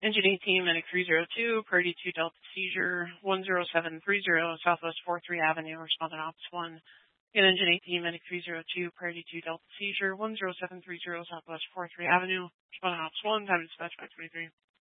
Engine 18, Medic 302, Priority 2 Delta Seizure, 10730 Southwest 43 Avenue, respondent Ops 1. And Engine 18, Medic 302, Priority 2 Delta Seizure, 10730 Southwest 43 Avenue, respondent Ops 1, time to dispatch 523.